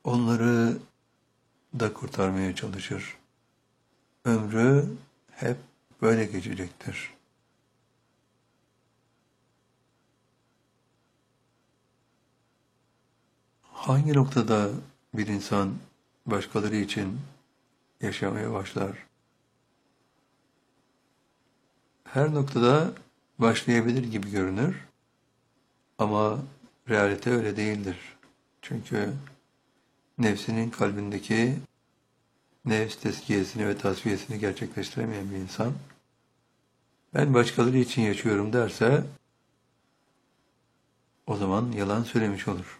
Onları da kurtarmaya çalışır. Ömrü hep böyle geçecektir. Hangi noktada bir insan başkaları için yaşamaya başlar? Her noktada başlayabilir gibi görünür ama realite öyle değildir. Çünkü nefsinin kalbindeki nefs tezkiyesini ve tasfiyesini gerçekleştiremeyen bir insan, ben başkaları için yaşıyorum derse, o zaman yalan söylemiş olur.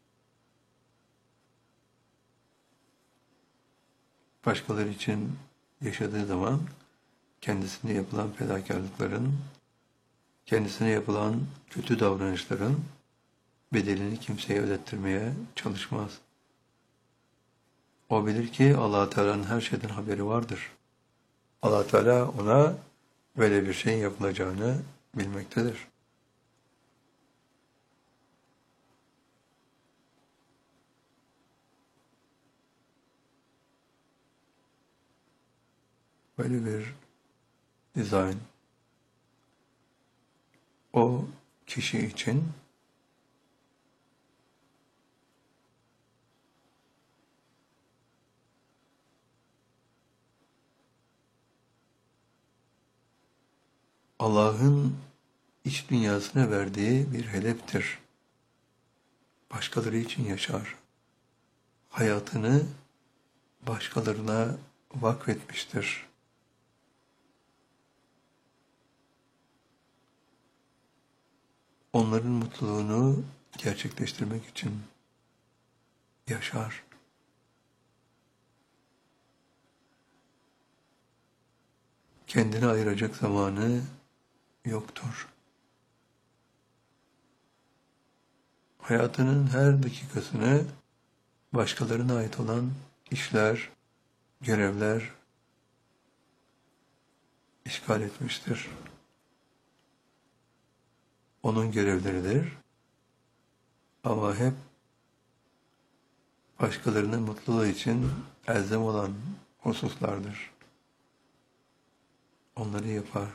Başkaları için yaşadığı zaman, kendisine yapılan fedakarlıkların, kendisine yapılan kötü davranışların bedelini kimseye ödettirmeye çalışmaz. O bilir ki Allah Teala'nın her şeyden haberi vardır. Allah Teala ona böyle bir şeyin yapılacağını bilmektedir. Böyle bir dizayn o kişi için Allah'ın iç dünyasına verdiği bir hedeftir. Başkaları için yaşar. Hayatını başkalarına vakfetmiştir. Onların mutluluğunu gerçekleştirmek için yaşar. Kendine ayıracak zamanı yoktur. Hayatının her dakikasını başkalarına ait olan işler, görevler işgal etmiştir. Onun görevleridir ama hep başkalarının mutluluğu için elzem olan hususlardır. Onları yapar.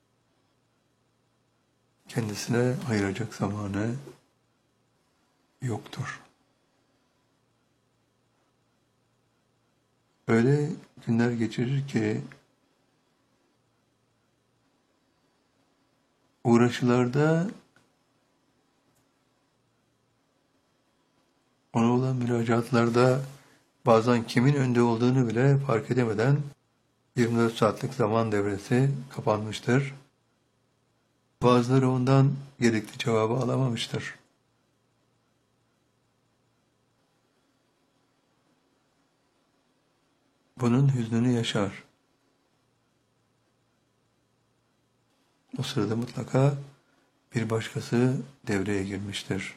Kendisine ayıracak zamanı yoktur. Öyle günler geçirir ki uğraşılarda ona olan müracaatlarda bazen kimin önde olduğunu bile fark edemeden 24 saatlik zaman devresi kapanmıştır. Bazıları ondan gerekli cevabı alamamıştır. Bunun hüznünü yaşar. O sırada mutlaka bir başkası devreye girmiştir.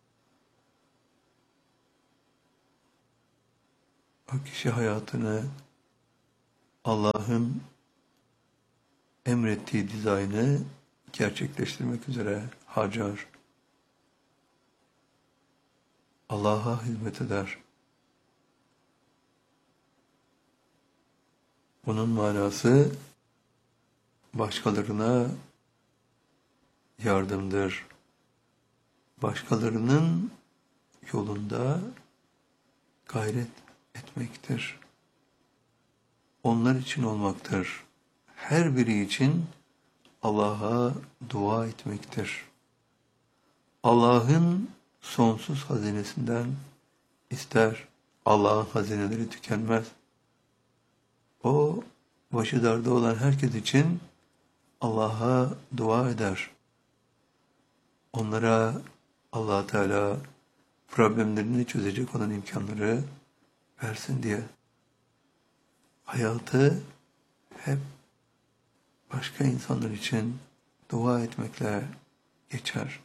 O kişi hayatını Allah'ın emrettiği dizaynı gerçekleştirmek üzere harcar. Allah'a hizmet eder. Bunun manası başkalarına yardımdır. Başkalarının yolunda gayret etmektir. Onlar için olmaktır. Her biri için Allah'a dua etmektir. Allah'ın sonsuz hazinesinden ister. Allah'ın hazineleri tükenmez. O başı darda olan herkes için Allah'a dua eder. Onlara Allah Teala problemlerini çözecek olan imkanları versin diye. Hayatı hep başka insanlar için dua etmekle geçer.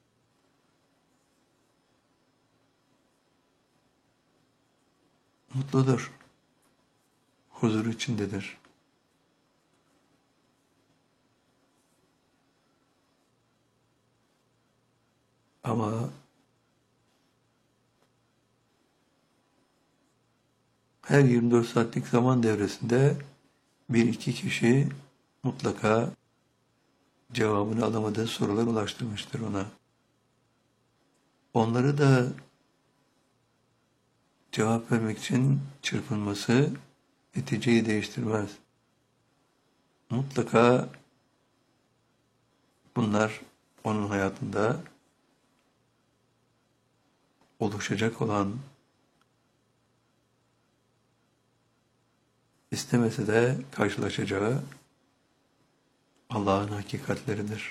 Mutludur. Huzur içindedir. Ama Her 24 saatlik zaman devresinde bir iki kişi mutlaka cevabını alamadığı sorular ulaştırmıştır ona. Onları da cevap vermek için çırpınması neticeyi değiştirmez. Mutlaka bunlar onun hayatında oluşacak olan, istemese de karşılaşacağı Allah'ın hakikatleridir.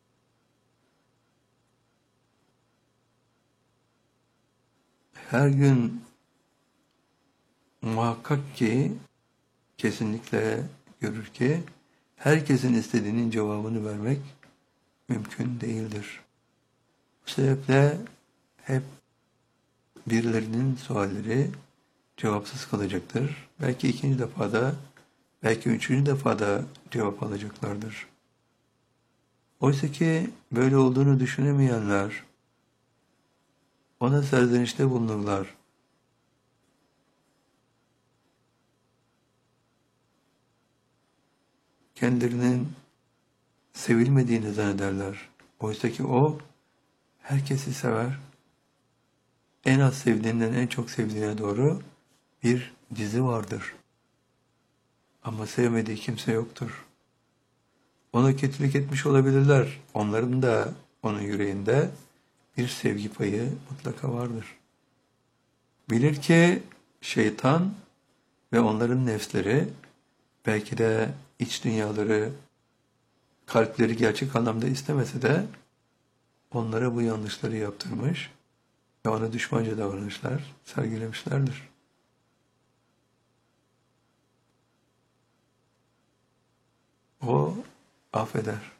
Her gün muhakkak ki kesinlikle görür ki herkesin istediğinin cevabını vermek mümkün değildir. Bu sebeple hep birilerinin sualleri cevapsız kalacaktır. Belki ikinci defada, belki üçüncü defada cevap alacaklardır. Oysa ki böyle olduğunu düşünemeyenler ona serzenişte bulunurlar. Kendilerinin sevilmediğini zannederler. Oysa ki o herkesi sever. En az sevdiğinden en çok sevdiğine doğru bir dizi vardır. Ama sevmediği kimse yoktur. Ona kötülük etmiş olabilirler. Onların da onun yüreğinde bir sevgi payı mutlaka vardır. Bilir ki şeytan ve onların nefsleri belki de iç dünyaları, kalpleri gerçek anlamda istemese de onlara bu yanlışları yaptırmış ve ona düşmanca davranışlar sergilemişlerdir. O affeder.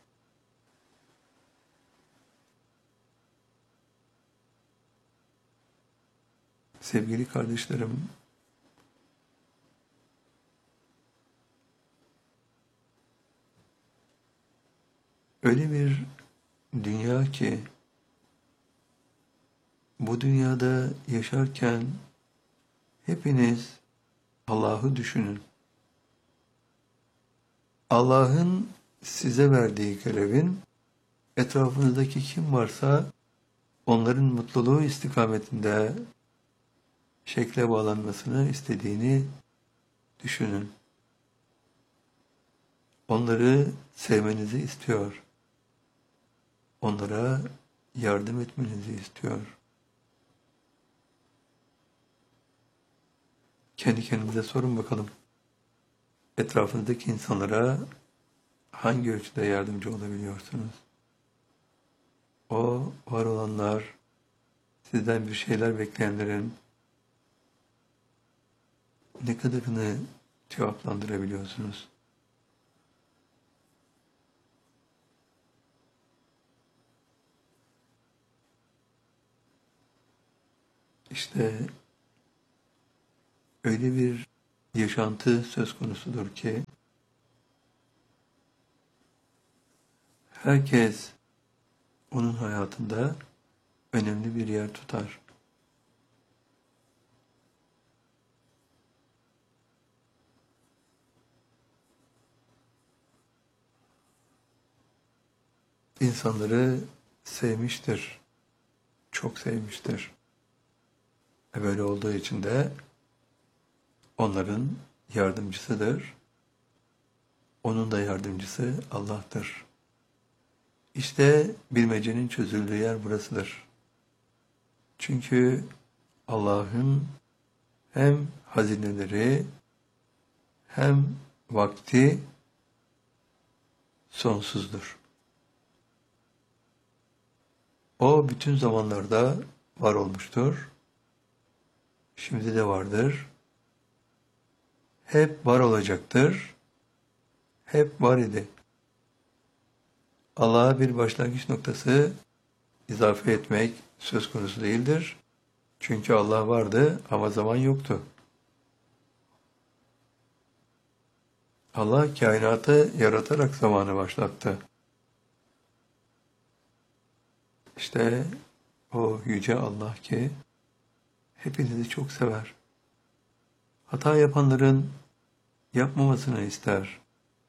Sevgili kardeşlerim, öyle bir dünya ki bu dünyada yaşarken hepiniz Allah'ı düşünün. Allah'ın size verdiği görevin etrafınızdaki kim varsa onların mutluluğu istikametinde şekle bağlanmasını istediğini düşünün. Onları sevmenizi istiyor. Onlara yardım etmenizi istiyor. Kendi kendinize sorun bakalım. Etrafınızdaki insanlara hangi ölçüde yardımcı olabiliyorsunuz? O var olanlar, sizden bir şeyler bekleyenlerin ne kadarını cevaplandırabiliyorsunuz? İşte öyle bir yaşantı söz konusudur ki herkes onun hayatında önemli bir yer tutar. İnsanları sevmiştir, çok sevmiştir. Böyle olduğu için de onların yardımcısıdır. Onun da yardımcısı Allah'tır. İşte bilmecenin çözüldüğü yer burasıdır. Çünkü Allah'ın hem hazineleri hem vakti sonsuzdur. O bütün zamanlarda var olmuştur. Şimdi de vardır. Hep var olacaktır. Hep var idi. Allah'a bir başlangıç noktası izafe etmek söz konusu değildir. Çünkü Allah vardı ama zaman yoktu. Allah kainatı yaratarak zamanı başlattı. İşte o yüce Allah ki hepinizi çok sever. Hata yapanların yapmamasını ister.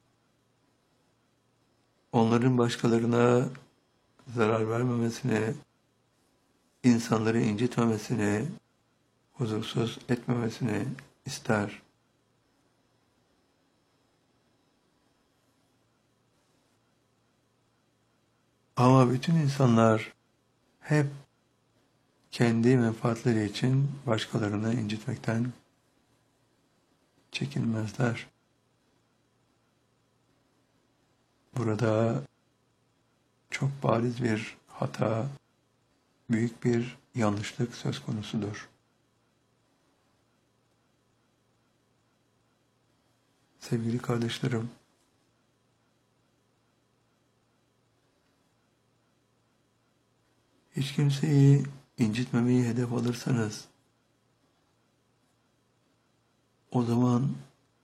Onların başkalarına zarar vermemesini, insanları incitmemesini, huzursuz etmemesini ister. Ama bütün insanlar hep kendi menfaatleri için başkalarını incitmekten çekinmezler. Burada çok bariz bir hata, büyük bir yanlışlık söz konusudur. Sevgili kardeşlerim, hiç kimseyi incitmemeyi hedef alırsanız, o zaman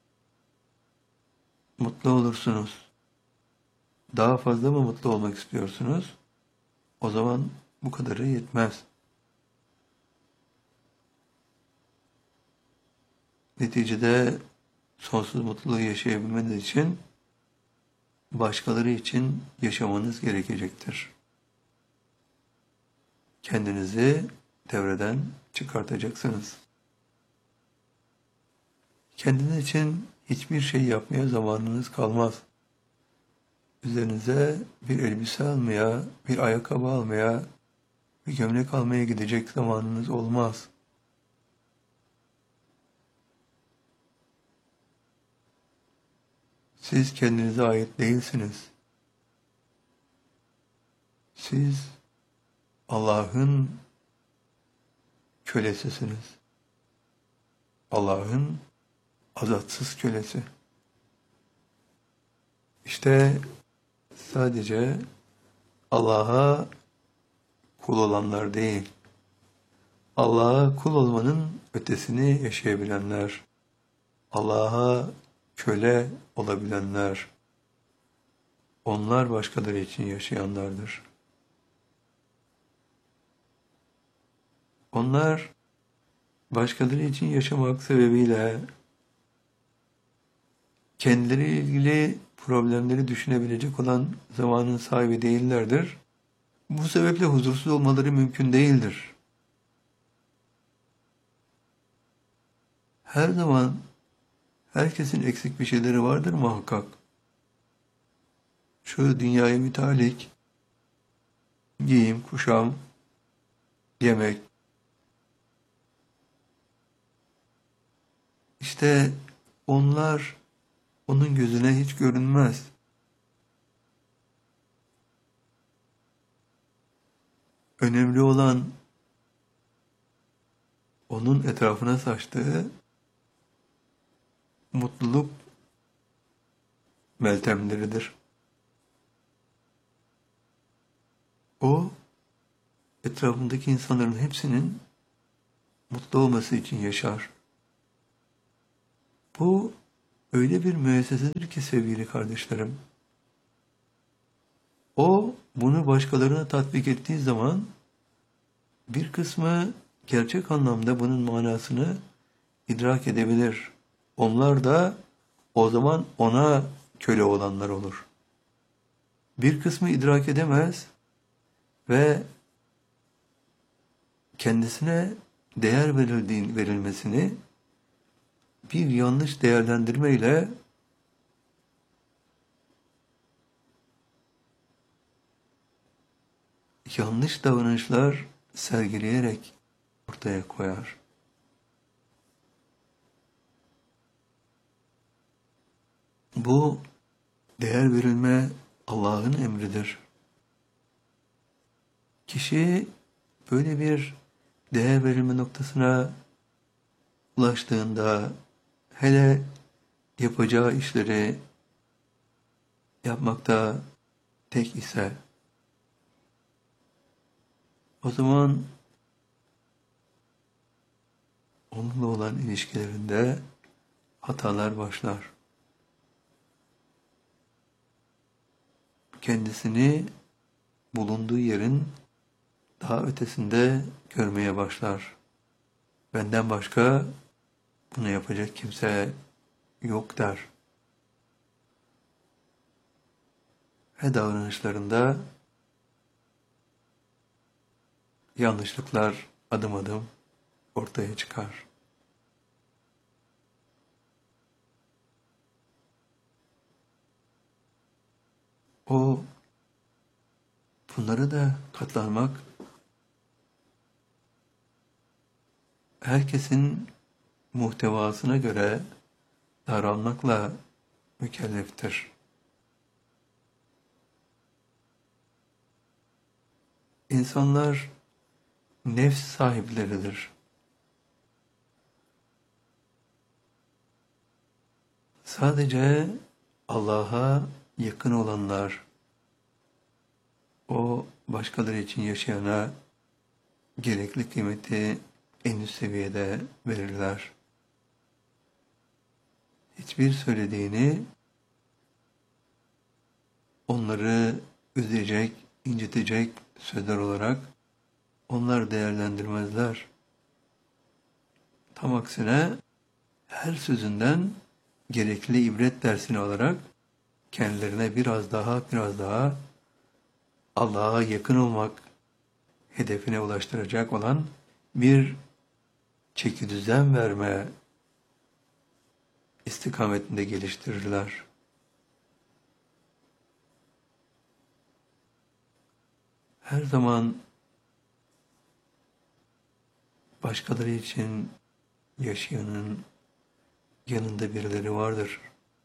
mutlu olursunuz. Daha fazla mı mutlu olmak istiyorsunuz? O zaman bu kadarı yetmez. Neticede sonsuz mutluluğu yaşayabilmeniz için başkaları için yaşamanız gerekecektir. Kendinizi devreden çıkartacaksınız. Kendiniz için hiçbir şey yapmaya zamanınız kalmaz. Üzerinize bir elbise almaya, bir ayakkabı almaya, bir gömlek almaya gidecek zamanınız olmaz. Siz kendinize ait değilsiniz. Siz Allah'ın kölesisiniz. Allah'ın azatsız kölesi. İşte sadece Allah'a kul olanlar değil, Allah'a kul olmanın ötesini yaşayabilenler, Allah'a köle olabilenler, onlar başkaları için yaşayanlardır. Onlar başkaları için yaşamak sebebiyle kendileriyle ilgili problemleri düşünebilecek olan zamanın sahibi değillerdir. Bu sebeple huzursuz olmaları mümkün değildir. Her zaman herkesin eksik bir şeyleri vardır muhakkak. Şu dünyaya mütalik, giyim, kuşam, yemek. İşte onlar onun gözüne hiç görünmez. Önemli olan onun etrafına saçtığı mutluluk meltemleridir. O, etrafındaki insanların hepsinin mutlu olması için yaşar. Bu öyle bir müessesedir ki sevgili kardeşlerim. O bunu başkalarına tatbik ettiği zaman bir kısmı gerçek anlamda bunun manasını idrak edebilir. Onlar da o zaman ona köle olanlar olur. Bir kısmı idrak edemez ve kendisine değer verilmesini bir yanlış değerlendirmeyle yanlış davranışlar sergileyerek ortaya koyar. Bu değer verilme Allah'ın emridir. Kişi böyle bir değer verilme noktasına ulaştığında, hele yapacağı işleri yapmakta tek ise, o zaman onunla olan ilişkilerinde hatalar başlar. Kendisini bulunduğu yerin daha ötesinde görmeye başlar. Benden başka bunu yapacak kimse yok der. Ve davranışlarında yanlışlıklar adım adım ortaya çıkar. O bunları da katlanmak herkesin muhtevasına göre davranmakla mükelleftir. İnsanlar nefs sahipleridir. Sadece Allah'a yakın olanlar, o başkaları için yaşayana gerekli kıymeti en üst seviyede verirler. Hiçbir söylediğini onları üzecek, incitecek sözler olarak onlar değerlendirmezler. Tam aksine her sözünden gerekli ibret dersini alarak kendilerine biraz daha Allah'a yakın olmak hedefine ulaştıracak olan bir çekidüzen verme istikametinde geliştirirler. Her zaman başkaları için yaşayanın yanında birileri vardır.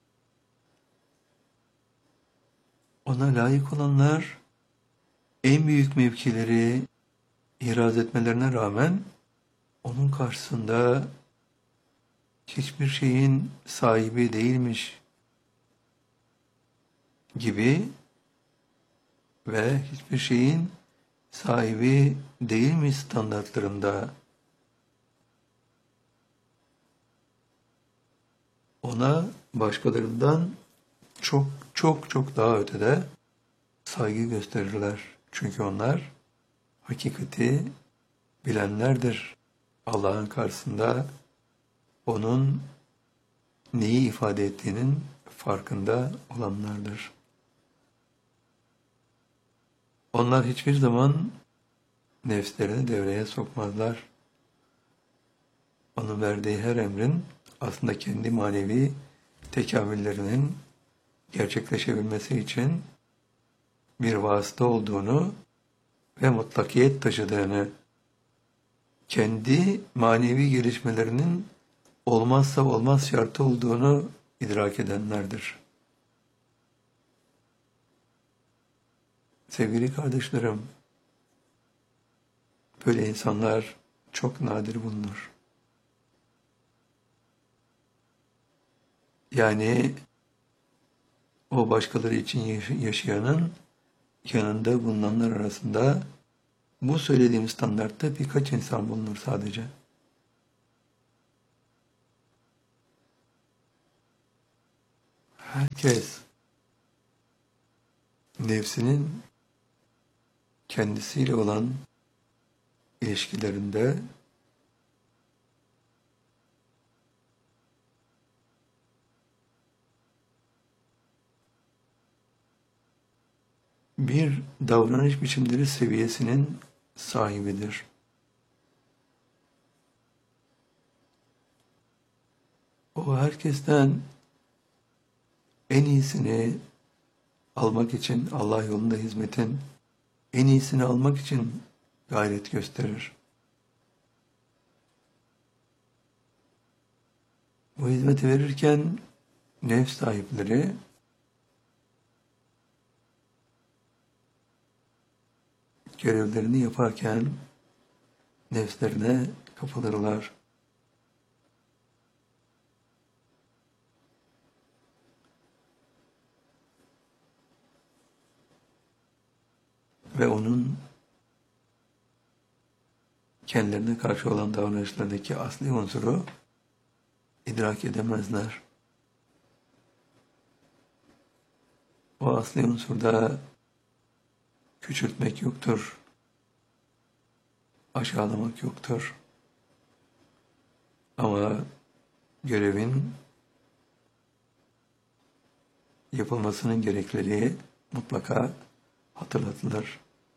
Ona layık olanlar en büyük mevkileri ihraz etmelerine rağmen onun karşısında hiçbir şeyin sahibi değilmiş gibi ve hiçbir şeyin sahibi değilmiş standartlarında ona başkalarından çok daha ötede saygı gösterirler. Çünkü onlar hakikati bilenlerdir. Allah'ın karşısında onun neyi ifade ettiğinin farkında olanlardır. Onlar hiçbir zaman nefslerini devreye sokmazlar. Onun verdiği her emrin aslında kendi manevi tekamüllerinin gerçekleşebilmesi için bir vasıta olduğunu ve mutlakiyet taşıdığını, kendi manevi gelişmelerinin olmazsa olmaz şartı olduğunu idrak edenlerdir. Sevgili kardeşlerim, böyle insanlar çok nadir bulunur. Yani o başkaları için yaşayanın yanında bulunanlar arasında bu söylediğim standartta birkaç insan bulunur sadece. Herkes nefsinin kendisiyle olan ilişkilerinde bir davranış biçimleri seviyesinin sahibidir. O herkesten en iyisini almak için, Allah yolunda hizmetin en iyisini almak için gayret gösterir. Bu hizmeti verirken nefs sahipleri görevlerini yaparken nefslerine kapılırlar. Ve onun kendilerine karşı olan davranışlarındaki asli unsuru idrak edemezler. O asli unsurda küçültmek yoktur, aşağılamak yoktur. Ama görevin yapılmasının gerekliliği mutlaka hatırlatılır.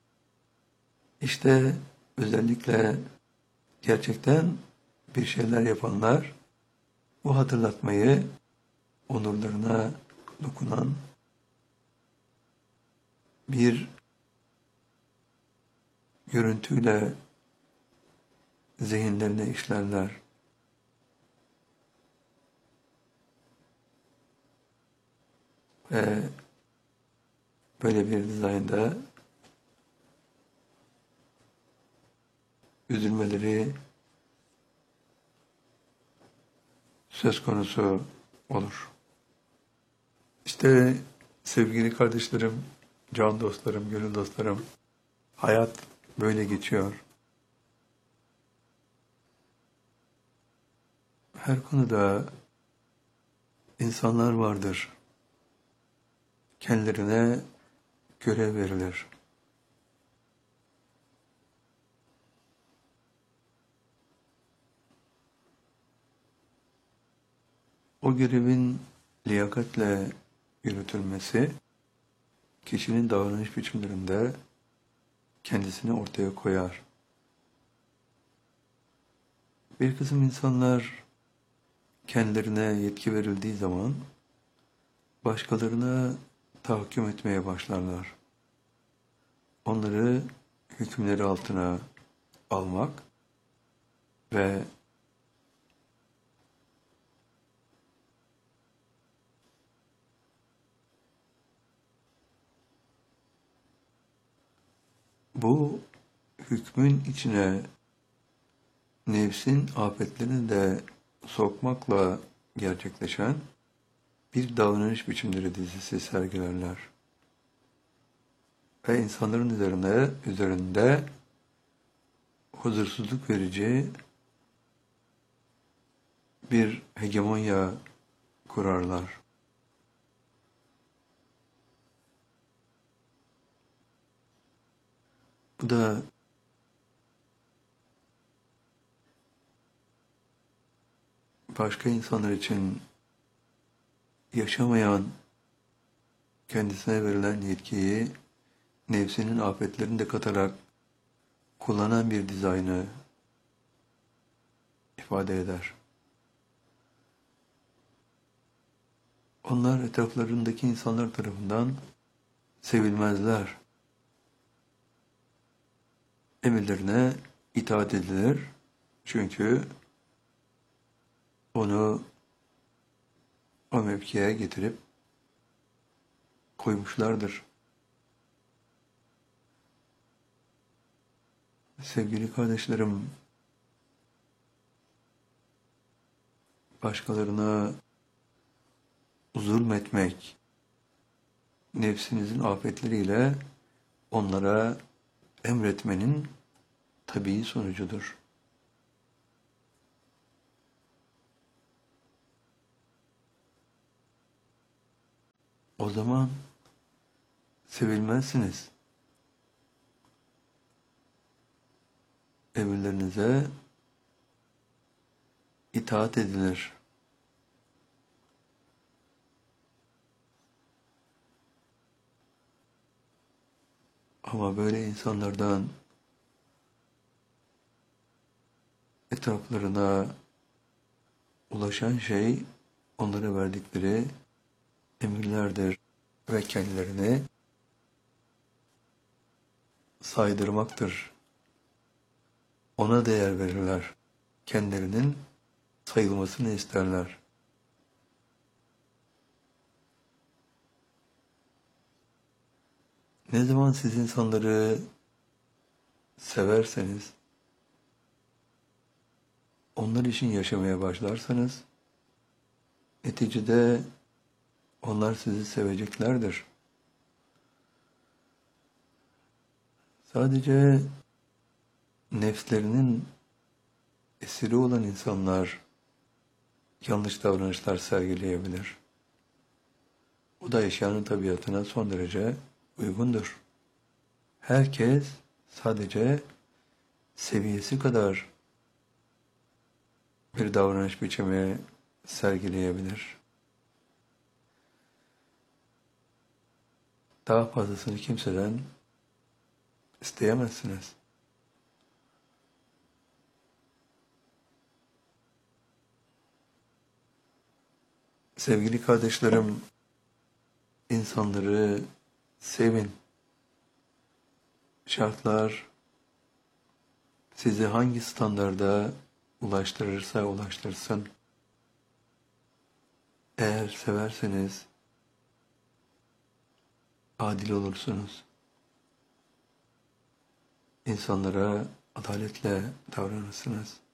İşte özellikle gerçekten bir şeyler yapanlar bu hatırlatmayı onurlarına dokunan bir görüntüyle zihinlerine işlerler. Ve böyle bir dizaynda üzülmeleri söz konusu olur. İşte sevgili kardeşlerim, can dostlarım, gönül dostlarım, hayat böyle geçiyor. Her konuda insanlar vardır. Kendilerine görev verilir. O görevin liyakatle yürütülmesi, kişinin davranış biçimlerinde kendisini ortaya koyar. Bir kısım insanlar kendilerine yetki verildiği zaman başkalarına tahakküm etmeye başlarlar. Onları hükümleri altına almak ve bu hükmün içine nefsin afetlerini de sokmakla gerçekleşen bir davranış biçimleri dizisi sergilerler. Ve insanların üzerinde huzursuzluk verici bir hegemonya kurarlar. Bu da başka insanlar için yaşamayan, kendisine verilen yetkiyi nefsinin afetlerini de katarak kullanan bir dizaynı ifade eder. Onlar etraflarındaki insanlar tarafından sevilmezler. Emirlerine itaat edilir. Çünkü onu o mevkiye getirip koymuşlardır. Sevgili kardeşlerim, başkalarına zulmetmek, nefsinizin afetleriyle onlara emretmenin tabii sonucudur. O zaman sevilmezsiniz. Emirlerinize itaat edilir. Ama böyle insanlardan etraflarına ulaşan şey onlara verdikleri emirlerdir ve kendilerini saydırmaktır. Ona değer verirler. Kendilerinin sayılmasını isterler. Ne zaman siz insanları severseniz, onlar için yaşamaya başlarsanız, neticede onlar sizi seveceklerdir. Sadece nefslerinin esiri olan insanlar yanlış davranışlar sergileyebilir. Bu da eşyanın tabiatına son derece uygundur. Herkes sadece seviyesi kadar bir davranış biçimi sergileyebilir. Daha fazlasını kimseden isteyemezsiniz. Sevgili kardeşlerim, insanları sevin. Şartlar sizi hangi standarda ulaştırırsa ulaştırsın. Eğer severseniz adil olursunuz. İnsanlara adaletle davranırsınız.